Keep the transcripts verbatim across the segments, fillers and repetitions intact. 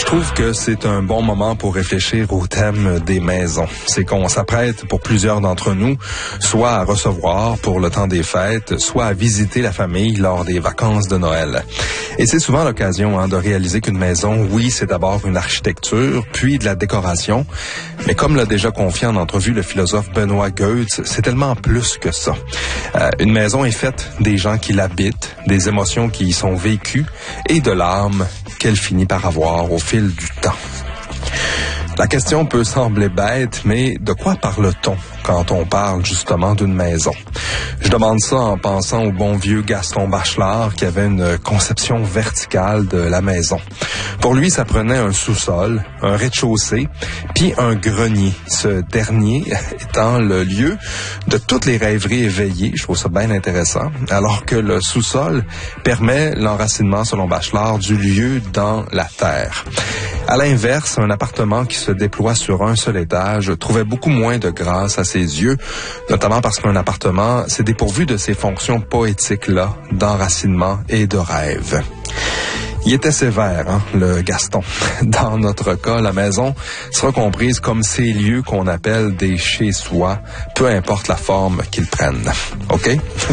trouve que c'est un bon moment pour réfléchir au thème des maisons. C'est qu'on s'apprête pour plusieurs d'entre nous, soit à recevoir pour le temps des fêtes, soit à visiter la famille lors des vacances de Noël. Et c'est souvent l'occasion hein, de réaliser qu'une maison, oui, c'est d'abord une architecture, puis de la décoration, mais comme l'a déjà confié en entrevue le philosophe Benoît Goetz, c'est tellement plus que ça. Euh, une maison est faite des gens qui l'habitent, des émotions qui y sont vécues et de l'âme qu'elle finit par avoir au fil du temps. La question peut sembler bête, mais de quoi parle-t-on quand on parle justement d'une maison? Je demande ça en pensant au bon vieux Gaston Bachelard qui avait une conception verticale de la maison. Pour lui, ça prenait un sous-sol, un rez-de-chaussée, puis un grenier. Ce dernier étant le lieu de toutes les rêveries éveillées. Je trouve ça bien intéressant. Alors que le sous-sol permet l'enracinement, selon Bachelard, du lieu dans la terre. À l'inverse, un appartement qui se déploie sur un seul étage trouvait beaucoup moins de grâce à ses yeux, notamment parce qu'un appartement s'est dépourvu de ces fonctions poétiques-là, d'enracinement et de rêve. Il était sévère, hein, le Gaston. Dans notre cas, la maison sera comprise comme ces lieux qu'on appelle des chez-soi, peu importe la forme qu'ils prennent. OK?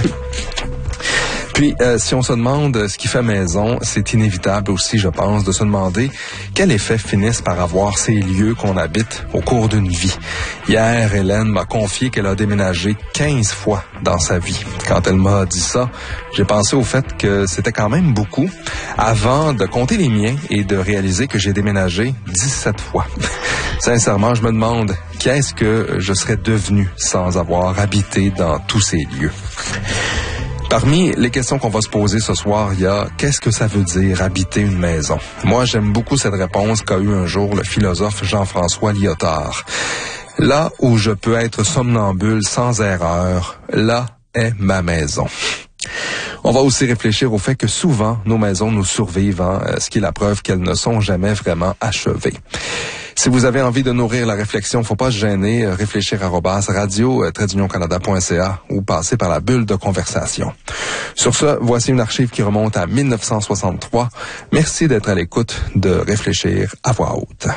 Puis, euh, si on se demande ce qui fait maison, c'est inévitable aussi, je pense, de se demander quel effet finissent par avoir ces lieux qu'on habite au cours d'une vie. Hier, Hélène m'a confié qu'elle a déménagé quinze fois dans sa vie. Quand elle m'a dit ça, j'ai pensé au fait que c'était quand même beaucoup, avant de compter les miens et de réaliser que j'ai déménagé dix-sept fois. Sincèrement, je me demande qu'est-ce que je serais devenu sans avoir habité dans tous ces lieux. Parmi les questions qu'on va se poser ce soir, il y a « Qu'est-ce que ça veut dire habiter une maison ?» Moi, j'aime beaucoup cette réponse qu'a eu un jour le philosophe Jean-François Lyotard. « Là où je peux être somnambule sans erreur, là est ma maison. » On va aussi réfléchir au fait que souvent, nos maisons nous survivent, hein, ce qui est la preuve qu'elles ne sont jamais vraiment achevées. Si vous avez envie de nourrir la réflexion, faut pas se gêner, réfléchir arobase radio trait d'union canada point c a ou passer par la bulle de conversation. Sur ce, voici une archive qui remonte à mille neuf cent soixante-trois. Merci d'être à l'écoute de Réfléchir à voix haute.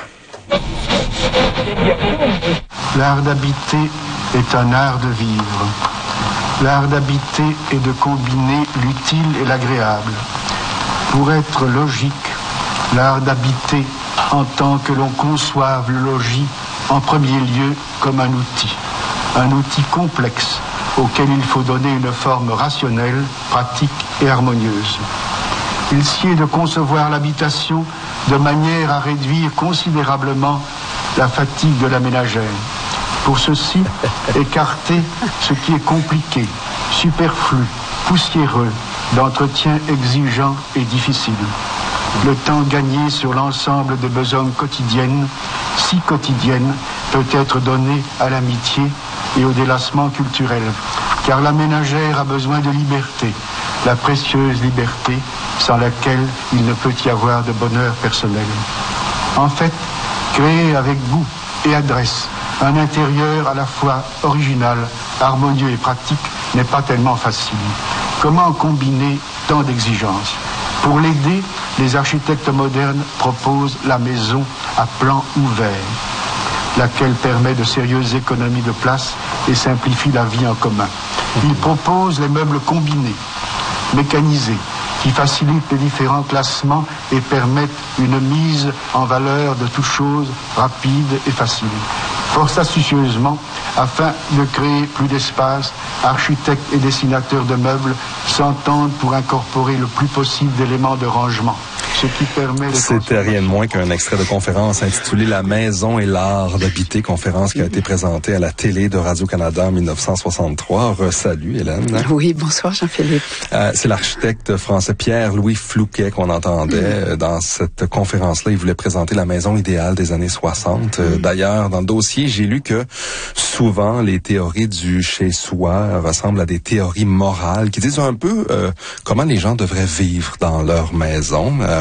L'art d'habiter est un art de vivre. L'art d'habiter est de combiner l'utile et l'agréable. Pour être logique, l'art d'habiter entend que l'on conçoive le logis en premier lieu comme un outil, un outil complexe auquel il faut donner une forme rationnelle, pratique et harmonieuse. Il sied de concevoir l'habitation de manière à réduire considérablement la fatigue de la ménagère. Pour ceci, écarter ce qui est compliqué, superflu, poussiéreux, d'entretien exigeant et difficile. Le temps gagné sur l'ensemble des besognes quotidiennes, si quotidiennes, peut être donné à l'amitié et au délassement culturel. Car la ménagère a besoin de liberté, la précieuse liberté sans laquelle il ne peut y avoir de bonheur personnel. En fait, créer avec goût et adresse un intérieur à la fois original, harmonieux et pratique n'est pas tellement facile. Comment combiner tant d'exigences ? Pour l'aider, les architectes modernes proposent la maison à plan ouvert, laquelle permet de sérieuses économies de place et simplifie la vie en commun. Ils proposent les meubles combinés, mécanisés, qui facilitent les différents classements et permettent une mise en valeur de toutes choses rapide et facile. Fort astucieusement, afin de créer plus d'espace, architectes et dessinateurs de meubles s'entendent pour incorporer le plus possible d'éléments de rangement. Ce qui permet de C'était rien de moins qu'un extrait de conférence intitulé « La maison et l'art d'habiter », conférence qui a été présentée à la télé de Radio-Canada en mille neuf cent soixante-trois. Salut Hélène. Oui, bonsoir Jean-Philippe. Euh, c'est l'architecte français Pierre-Louis Flouquet qu'on entendait. Mmh. Dans cette conférence-là, il voulait présenter la maison idéale des années soixante. Mmh. D'ailleurs, dans le dossier, j'ai lu que souvent les théories du chez-soi ressemblent à des théories morales qui disent un peu euh, comment les gens devraient vivre dans leur maison. Euh,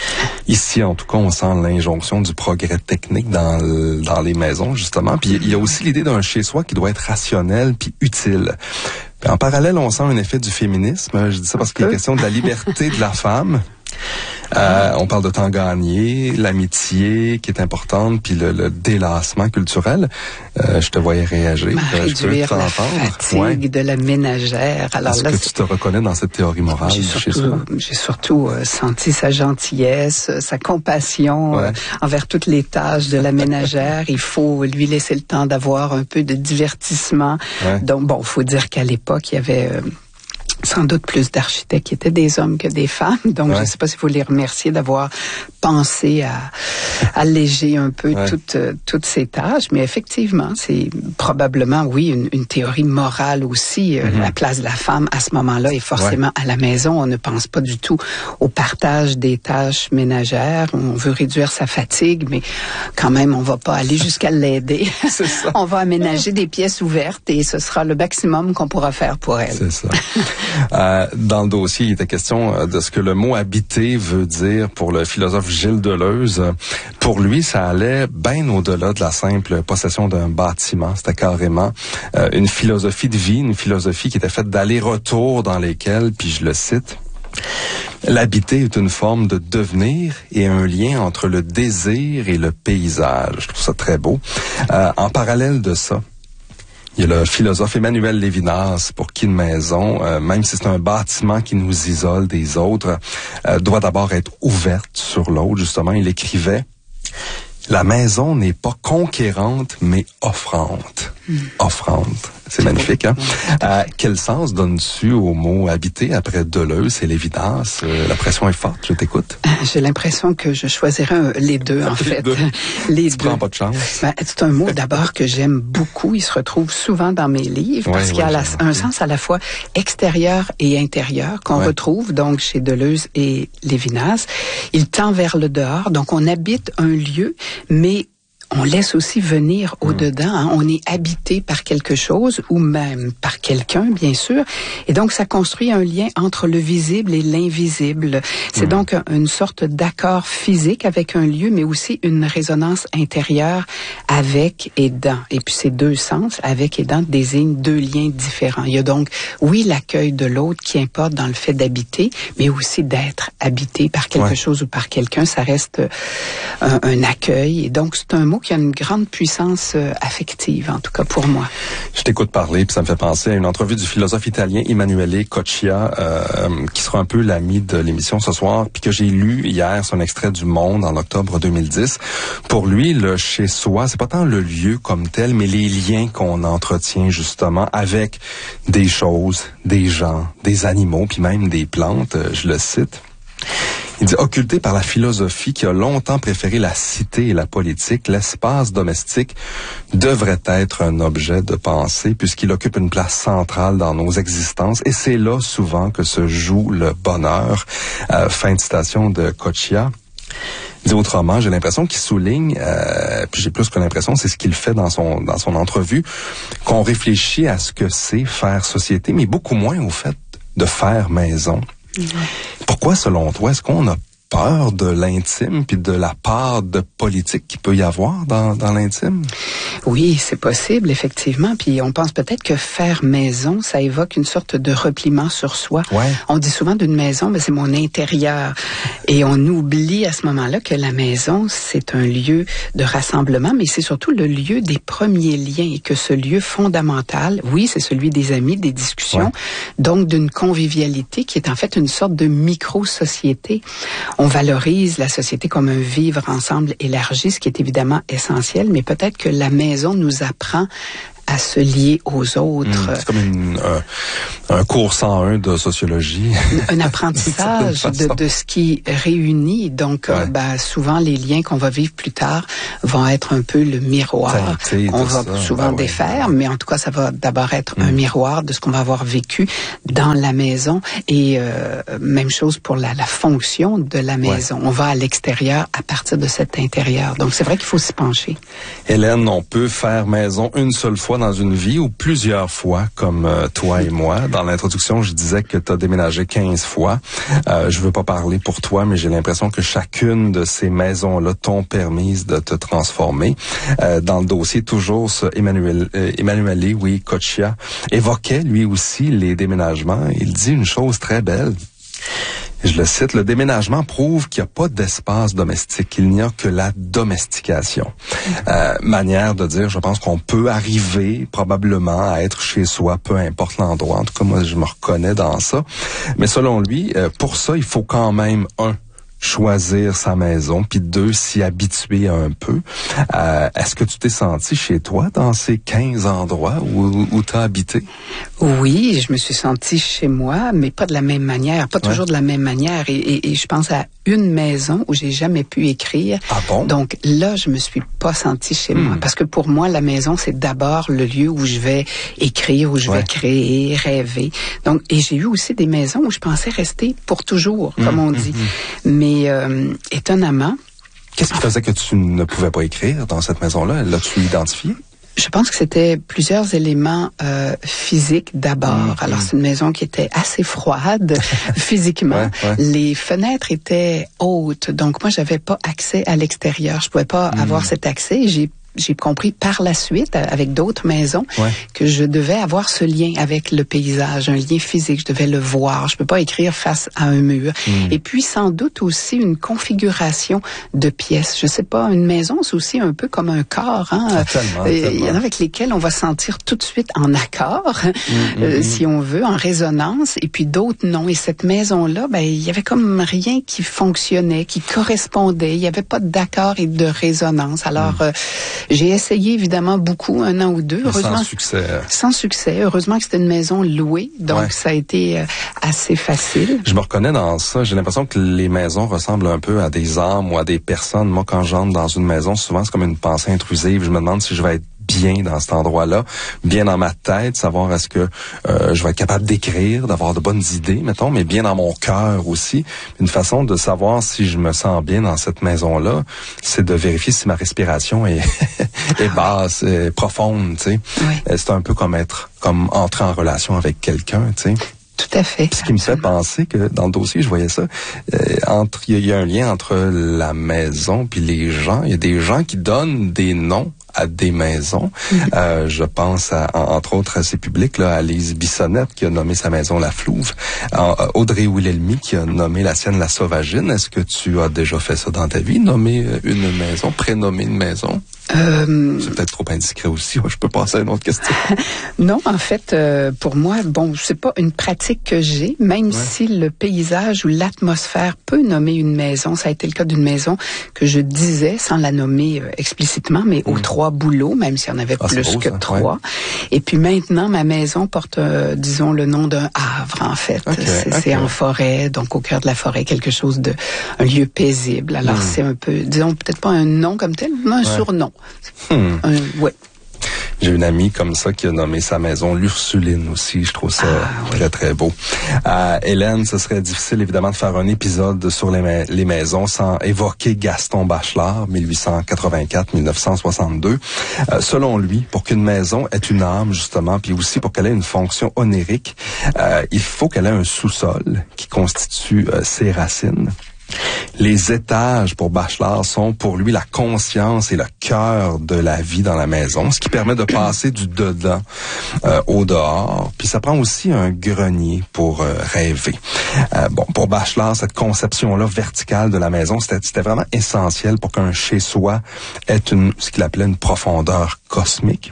Ici, en tout cas, on sent l'injonction du progrès technique dans, dans les maisons, justement. Puis il y a aussi l'idée d'un chez-soi qui doit être rationnel puis utile. Puis en parallèle, on sent un effet du féminisme. Je dis ça parce qu'il est question de la liberté de la femme Euh, on parle de temps gagné, l'amitié qui est importante, puis le, le délassement culturel. Euh, je te voyais réagir. Ben, euh, je réduire peux la t'entendre. fatigue Ouais. de la ménagère. Alors Est-ce là, que tu te reconnais dans cette théorie morale j'ai chez surtout, soi? j'ai surtout euh, senti sa gentillesse, euh, sa compassion Ouais. euh, envers toutes les tâches de la ménagère. Il faut lui laisser le temps d'avoir un peu de divertissement. Ouais. Donc bon, faut dire qu'à l'époque, il y avait euh, sans doute plus d'architectes qui étaient des hommes que des femmes. Donc, ouais. je ne sais pas s'il faut les remercier d'avoir pensé à alléger un peu ouais. toutes, euh, toutes ces tâches. Mais effectivement, c'est probablement, oui, une, une théorie morale aussi. Euh, mm-hmm. La place de la femme à ce moment-là est forcément ouais. à la maison. On ne pense pas du tout au partage des tâches ménagères. On veut réduire sa fatigue, mais quand même, on va pas aller jusqu'à l'aider. C'est ça. On va aménager des pièces ouvertes et ce sera le maximum qu'on pourra faire pour elle. C'est ça. Euh, dans le dossier, il était question de ce que le mot habiter veut dire pour le philosophe Gilles Deleuze. Pour lui, ça allait bien au-delà de la simple possession d'un bâtiment. C'était carrément euh, une philosophie de vie, une philosophie qui était faite d'aller-retour dans lesquels, puis je le cite, l'habiter est une forme de devenir et un lien entre le désir et le paysage. Je trouve ça très beau. Euh, en parallèle de ça, il y a le philosophe Emmanuel Lévinas, pour qui une maison, euh, même si c'est un bâtiment qui nous isole des autres, euh, doit d'abord être ouverte sur l'autre. Justement, il écrivait « La maison n'est pas conquérante, mais offrante. Mmh. » Offrante. C'est magnifique, hein? Euh, quel sens donnes-tu au mot « habiter » après Deleuze et Lévinas? Euh, la pression est forte, je t'écoute. J'ai l'impression que je choisirais un, les deux, en les fait. Deux. Les tu deux. prends pas de chance. Ben, c'est un mot d'abord que j'aime beaucoup. Il se retrouve souvent dans mes livres parce ouais, qu'il y a ouais, la, un sens à la fois extérieur et intérieur qu'on ouais. retrouve donc chez Deleuze et Lévinas. Il tend vers le dehors, donc on habite un lieu, mais on laisse aussi venir au-dedans. Hein. On est habité par quelque chose ou même par quelqu'un, bien sûr. Et donc, ça construit un lien entre le visible et l'invisible. C'est mmh. donc une sorte d'accord physique avec un lieu, mais aussi une résonance intérieure avec et dans. Et puis, ces deux sens, avec et dans, désignent deux liens différents. Il y a donc, oui, l'accueil de l'autre qui importe dans le fait d'habiter, mais aussi d'être habité par quelque ouais. chose ou par quelqu'un. Ça reste un, un accueil. Et donc, c'est un mot qui a une grande puissance euh, affective, en tout cas pour moi. Je t'écoute parler, puis ça me fait penser à une entrevue du philosophe italien Emanuele Coccia, euh, qui sera un peu l'ami de l'émission ce soir, puis que j'ai lu hier son extrait du Monde en octobre deux mille dix. Pour lui, le chez-soi, c'est pas tant le lieu comme tel, mais les liens qu'on entretient justement avec des choses, des gens, des animaux, puis même des plantes, je le cite. Il dit « Occulté par la philosophie qui a longtemps préféré la cité et la politique, l'espace domestique devrait être un objet de pensée puisqu'il occupe une place centrale dans nos existences et c'est là souvent que se joue le bonheur. Euh, » Fin de citation de Coccia. Il dit autrement, j'ai l'impression qu'il souligne, euh, puis j'ai plus que l'impression, c'est ce qu'il fait dans son dans son entrevue, qu'on réfléchit à ce que c'est faire société, mais beaucoup moins au fait de faire maison. Mmh. Pourquoi, selon toi, est-ce qu'on a peur de l'intime puis de la part de politique qu'il peut y avoir dans, dans l'intime? Oui, c'est possible, effectivement. Puis on pense peut-être que faire maison, ça évoque une sorte de repliement sur soi. Ouais. On dit souvent d'une maison, ben, c'est mon intérieur. Et on oublie à ce moment-là que la maison, c'est un lieu de rassemblement, mais c'est surtout le lieu des premiers liens et que ce lieu fondamental, oui, c'est celui des amis, des discussions, ouais. donc d'une convivialité qui est en fait une sorte de micro-société. On valorise la société comme un vivre ensemble élargi, ce qui est évidemment essentiel, mais peut-être que la maison nous apprend à se lier aux autres. Mmh, c'est comme une, euh, un cours cent un de sociologie. Un apprentissage de, de ce qui réunit. Donc, ouais. euh, ben, souvent, les liens qu'on va vivre plus tard vont être un peu le miroir. Teinté, on va ça. souvent ben, défaire, ouais. mais en tout cas, ça va d'abord être mmh. un miroir de ce qu'on va avoir vécu dans la maison. Et euh, même chose pour la, la fonction de la maison. Ouais. On va à l'extérieur à partir de cet intérieur. Donc, c'est vrai qu'il faut s'y pencher. Hélène, on peut faire maison une seule fois dans une vie ou plusieurs fois, comme euh, toi et moi. Dans l'introduction, je disais que tu as déménagé quinze fois. Euh, je veux pas parler pour toi, mais j'ai l'impression que chacune de ces maisons-là t'ont permis de te transformer. Euh, dans le dossier, toujours ce Emmanuel, euh, Emmanuele, oui, Coccia, évoquait lui aussi les déménagements. Il dit une chose très belle. Je le cite, le déménagement prouve qu'il n'y a pas d'espace domestique, il n'y a que la domestication. Euh, manière de dire, je pense qu'on peut arriver probablement à être chez soi, peu importe l'endroit. En tout cas, moi, je me reconnais dans ça. Mais selon lui, euh, pour ça, il faut quand même, un, choisir sa maison, puis deux, s'y habituer un peu. Euh, est-ce que tu t'es senti chez toi dans ces quinze endroits où, où tu as habité? Oui, je me suis sentie chez moi, mais pas de la même manière, pas ouais. toujours de la même manière. Et, et, et je pense à une maison où j'ai jamais pu écrire. Ah bon? Donc là, je me suis pas sentie chez hmm. moi. Parce que pour moi, la maison, c'est d'abord le lieu où je vais écrire, où je ouais. vais créer, rêver. Donc, et j'ai eu aussi des maisons où je pensais rester pour toujours, hmm. comme on dit. Hmm. Mais euh, étonnamment... Qu'est-ce qui faisait que tu ne pouvais pas écrire dans cette maison-là? L'as-tu identifié? Je pense que c'était plusieurs éléments euh, physiques d'abord. Mmh, Alors, mmh. c'est une maison qui était assez froide physiquement. Ouais, ouais. Les fenêtres étaient hautes, donc moi, j'avais pas accès à l'extérieur. Je pouvais pas mmh. avoir cet accès. J'ai J'ai compris par la suite, avec d'autres maisons, ouais. que je devais avoir ce lien avec le paysage, un lien physique. Je devais le voir. Je peux pas écrire face à un mur. Mm. Et puis, sans doute aussi une configuration de pièces. Je sais pas, une maison, c'est aussi un peu comme un corps. Hein? Ah, tellement, tellement. Il y en a avec lesquels on va sentir tout de suite en accord, mm, euh, mm, si on veut, en résonance. Et puis d'autres, non. Et cette maison-là, ben, il y avait comme rien qui fonctionnait, qui correspondait. Il y avait pas d'accord et de résonance. Alors, mm. euh, j'ai essayé évidemment beaucoup, un an ou deux. Heureusement, sans succès. Sans succès. Heureusement que c'était une maison louée, donc ouais. ça a été euh, assez facile. Je me reconnais dans ça. J'ai l'impression que les maisons ressemblent un peu à des âmes ou à des personnes. Moi, quand j'entre dans une maison, souvent c'est comme une pensée intrusive. Je me demande si je vais être bien dans cet endroit-là, bien dans ma tête, savoir est-ce que euh, je vais être capable d'écrire, d'avoir de bonnes idées, mettons, mais bien dans mon cœur aussi. Une façon de savoir si je me sens bien dans cette maison-là, c'est de vérifier si ma respiration est, est basse, est profonde, tu sais. Oui. C'est un peu comme être, comme entrer en relation avec quelqu'un, tu sais. Tout à fait. Ce qui me fait penser que dans le dossier, je voyais ça, euh, entre il y, y a un lien entre la maison puis les gens. Il y a des gens qui donnent des noms à des maisons. Mm-hmm. Euh, je pense à, entre autres à ces publics là, à Lise Bissonnette qui a nommé sa maison La Flouve, à Audrey Wilhelmy qui a nommé la sienne La Sauvagine. Est-ce que tu as déjà fait ça dans ta vie, nommer une maison, prénommer une maison? Euh... C'est peut-être trop indiscret aussi. Je peux passer à une autre question. Non, en fait, euh, pour moi, bon, c'est pas une pratique que j'ai, même ouais. si le paysage ou l'atmosphère peut nommer une maison. Ça a été le cas d'une maison que je disais, sans la nommer euh, explicitement, mais mmh. aux trois boulots, même s'il y en avait ah, plus beau, que ça. trois. Ouais. Et puis maintenant, ma maison porte, euh, disons, le nom d'un havre, en fait. Okay, c'est, okay. c'est en forêt, donc au cœur de la forêt, quelque chose de, un lieu paisible. Alors, mmh. c'est un peu, disons, peut-être pas un nom comme tel, mais un ouais. surnom. Hmm. Euh, ouais. J'ai une amie comme ça qui a nommé sa maison l'Ursuline aussi. Je trouve ça ah, très, oui. très beau. Euh, Hélène, ce serait difficile évidemment de faire un épisode sur les, ma- les maisons sans évoquer Gaston Bachelard, dix-huit cent quatre-vingt-quatre à dix-neuf cent soixante-deux. Euh, selon lui, pour qu'une maison ait une âme, justement, puis aussi pour qu'elle ait une fonction onirique, euh, il faut qu'elle ait un sous-sol qui constitue euh, ses racines. Les étages pour Bachelard sont pour lui la conscience et le cœur de la vie dans la maison, ce qui permet de passer du dedans euh, au dehors. Puis ça prend aussi un grenier pour euh, rêver. Euh, bon, pour Bachelard, cette conception-là verticale de la maison, c'était, c'était vraiment essentiel pour qu'un chez-soi ait une, ce qu'il appelait une profondeur cosmique.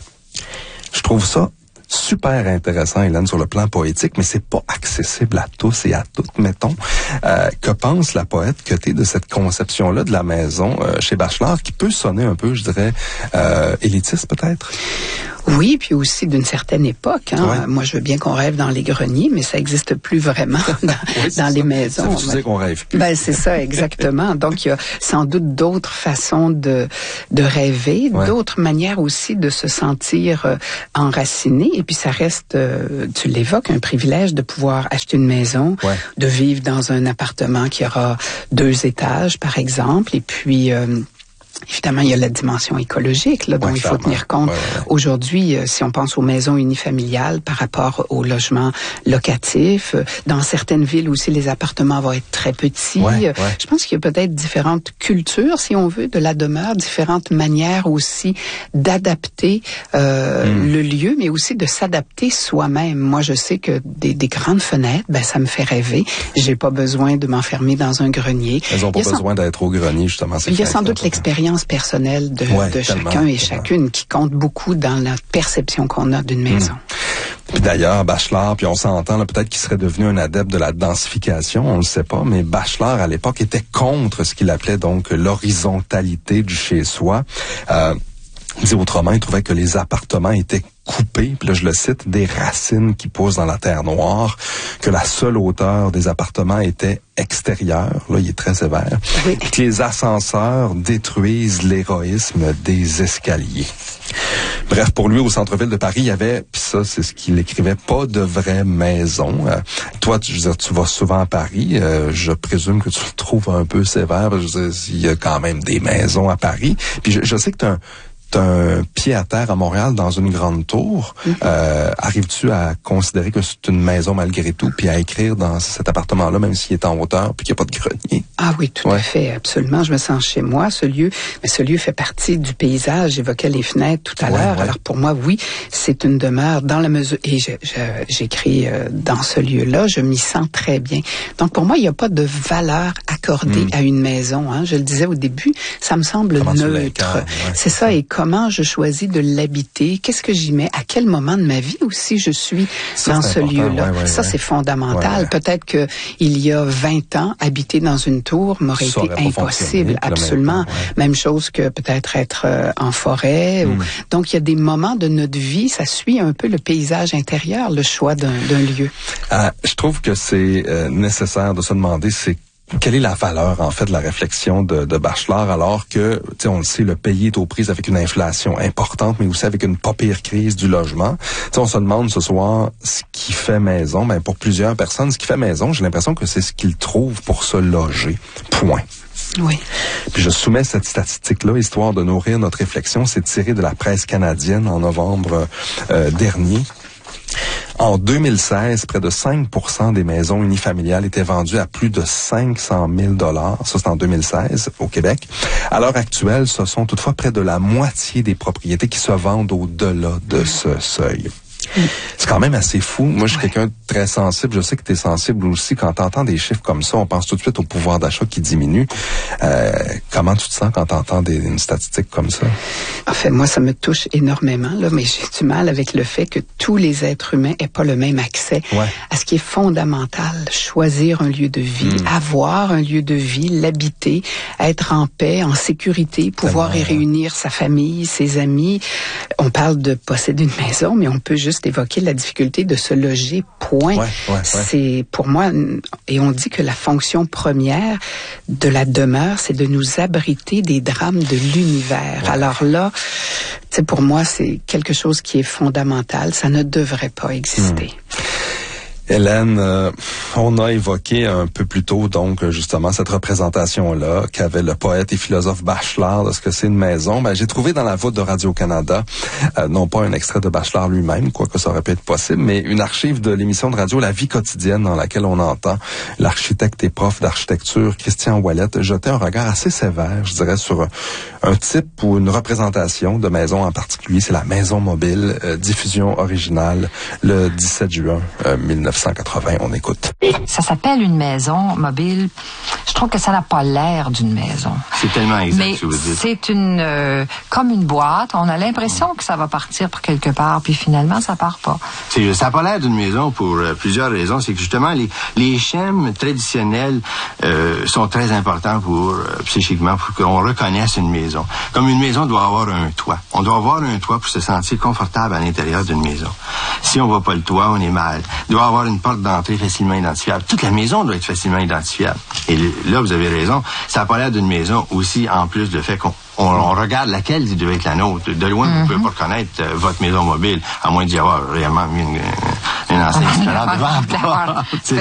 Je trouve ça super intéressant, Hélène, sur le plan poétique, mais c'est pas accessible à tous et à toutes, mettons. Euh, que pense la poète que t'es de cette conception-là de la maison euh, chez Bachelard, qui peut sonner un peu, je dirais, euh, élitiste peut-être? Oui, puis aussi d'une certaine époque. Hein. Ouais. Moi, je veux bien qu'on rêve dans les greniers, mais ça n'existe plus vraiment dans, oui, dans les maisons. Ça veut dire qu'on rêve plus. Ben, c'est ça, exactement. Donc, il y a sans doute d'autres façons de, de rêver, ouais. d'autres manières aussi de se sentir euh, enraciné. Et puis, ça reste, euh, tu l'évoques, un privilège de pouvoir acheter une maison, ouais. de vivre dans un appartement qui aura deux étages, par exemple, et puis... Euh, Évidemment, il y a la dimension écologique là, dont ouais, il faut tenir compte. Ouais, ouais. Aujourd'hui, euh, si on pense aux maisons unifamiliales par rapport aux logements locatifs, euh, dans certaines villes aussi, les appartements vont être très petits. Ouais, ouais. Je pense qu'il y a peut-être différentes cultures, si on veut, de la demeure, différentes manières aussi d'adapter euh, mm. le lieu, mais aussi de s'adapter soi-même. Moi, je sais que des, des grandes fenêtres, ben ça me fait rêver. J'ai pas besoin de m'enfermer dans un grenier. Elles ont pas besoin sans... d'être au grenier, justement. Il y a sans doute l'expérience personnelle de, ouais, de chacun et chacune qui compte beaucoup dans la perception qu'on a d'une maison. Mmh. Puis d'ailleurs, Bachelard, puis on s'entend là, peut-être qu'il serait devenu un adepte de la densification, on ne le sait pas, mais Bachelard à l'époque était contre ce qu'il appelait donc l'horizontalité du chez-soi. Euh, dit autrement, il trouvait que les appartements étaient coupés, puis là je le cite, des racines qui poussent dans la terre noire, que la seule hauteur des appartements était extérieure, là il est très sévère, oui. Puis que les ascenseurs détruisent l'héroïsme des escaliers. Bref, pour lui, au centre-ville de Paris, il y avait, puis ça, c'est ce qu'il écrivait, pas de vraies maisons. Euh, toi, tu, je veux dire, tu vas souvent à Paris, euh, je présume que tu le trouves un peu sévère, je veux dire, il y a quand même des maisons à Paris, puis je, je sais que tu as un un pied à terre à Montréal dans une grande tour. Mm-hmm. Euh, arrives-tu à considérer que c'est une maison malgré tout, puis à écrire dans cet appartement-là, même s'il est en hauteur, puis qu'il n'y a pas de grenier? Ah oui, tout ouais. à fait, absolument. Je me sens chez moi, ce lieu. Mais ce lieu fait partie du paysage. J'évoquais les fenêtres tout à ouais, l'heure. Ouais. Alors pour moi, oui, c'est une demeure dans la mesure... Et je, je, j'écris euh, dans ce lieu-là, je m'y sens très bien. Donc pour moi, il n'y a pas de valeur accordée mm. à une maison. Hein. Je le disais au début, ça me semble Comment neutre. Ouais. C'est ça, et comment je choisis de l'habiter, qu'est-ce que j'y mets, à quel moment de ma vie aussi je suis ça, dans ce important. lieu-là. Ouais, ouais, ça, ouais. c'est fondamental. Ouais, ouais. Peut-être que il y a vingt ans, habiter dans une tour m'aurait été impossible, absolument. Même, ouais. même chose que peut-être être euh, en forêt. Mm. Ou... Donc, il y a des moments de notre vie, ça suit un peu le paysage intérieur, le choix d'un, d'un lieu. Euh, je trouve que c'est euh, nécessaire de se demander, c'est quelle est la valeur, en fait, de la réflexion de, de Bachelard, alors que, tu sais, on le sait, le pays est aux prises avec une inflation importante, mais aussi avec une pas pire crise du logement. Tu sais, on se demande ce soir ce qui fait maison. Ben, pour plusieurs personnes, ce qui fait maison, j'ai l'impression que c'est ce qu'ils trouvent pour se loger. Point. Oui. Puis je soumets cette statistique-là, histoire de nourrir notre réflexion. C'est tiré de la presse canadienne en novembre euh, dernier. En deux mille seize, près de cinq pour cent des maisons unifamiliales étaient vendues à plus de cinq cent mille dollars. Ça, c'est en deux mille seize, au Québec. À l'heure actuelle, ce sont toutefois près de la moitié des propriétés qui se vendent au-delà de ce seuil. C'est quand même assez fou. Moi, je suis ouais. quelqu'un de très sensible. Je sais que tu es sensible aussi. Quand tu entends des chiffres comme ça, on pense tout de suite au pouvoir d'achat qui diminue. Euh, comment tu te sens quand tu entends des, une statistique comme ça? En fait, moi, ça me touche énormément, là, mais j'ai du mal avec le fait que tous les êtres humains aient pas le même accès ouais. à ce qui est fondamental. Choisir un lieu de vie, mmh. avoir un lieu de vie, l'habiter, être en paix, en sécurité, pouvoir Tellement, y réunir sa famille, ses amis. On parle de posséder une maison, mais on peut juste évoquer la difficulté de se loger, point. Ouais, ouais, ouais. C'est pour moi, et on dit que la fonction première de la demeure, c'est de nous abriter des drames de l'univers. Ouais. Alors là, c'est pour moi, c'est quelque chose qui est fondamental. Ça ne devrait pas exister. Mmh. Hélène, euh, on a évoqué un peu plus tôt, donc, justement, cette représentation-là qu'avait le poète et philosophe Bachelard de ce que c'est une maison. Ben, j'ai trouvé dans la voûte de Radio-Canada, euh, non pas un extrait de Bachelard lui-même, quoique ça aurait pu être possible, mais une archive de l'émission de radio La vie quotidienne, dans laquelle on entend l'architecte et prof d'architecture Christian Ouellet jeter un regard assez sévère, je dirais, sur un type ou une représentation de maison en particulier. C'est la maison mobile, euh, diffusion originale, le dix-sept juin euh, mille neuf cent quatre-vingts. On écoute. Ça s'appelle une maison mobile. Je trouve que ça n'a pas l'air d'une maison. C'est tellement exact, mais ce que vous dites. C'est une euh, comme une boîte. On a l'impression que ça va partir pour quelque part, puis finalement, ça part pas. C'est, ça n'a pas l'air d'une maison pour euh, plusieurs raisons. C'est que justement, les, les schèmes traditionnels euh, sont très importants pour euh, psychiquement, pour qu'on reconnaisse une maison. Comme une maison doit avoir un toit. On doit avoir un toit pour se sentir confortable à l'intérieur d'une maison. Si on voit pas le toit, on est mal. Il doit avoir une porte d'entrée facilement identifiable. Toute la maison doit être facilement identifiable. Et là, vous avez raison, ça n'a pas l'air d'une maison aussi, en plus du fait qu'on on, on regarde laquelle devait être la nôtre. De loin, mm-hmm. vous ne pouvez pas reconnaître euh, votre maison mobile, à moins d'y avoir réellement mis une, une enseigne différente devant. C'est